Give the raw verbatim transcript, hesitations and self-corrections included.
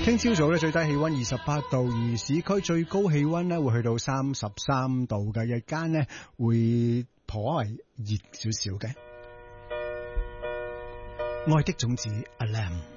聽朝早咧最低氣溫二十八度，而市區最高氣溫咧會去到三十三度嘅，日間咧會頗為熱少少嘅。愛的種子 Alam。